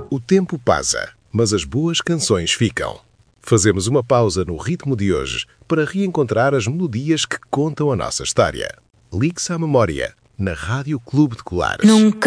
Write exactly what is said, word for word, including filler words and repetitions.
O tempo passa, mas as boas canções ficam. Fazemos uma pausa no ritmo de hoje para reencontrar as melodias que contam a nossa história. Ligue-se à memória, na Rádio Clube de Colares. Nunca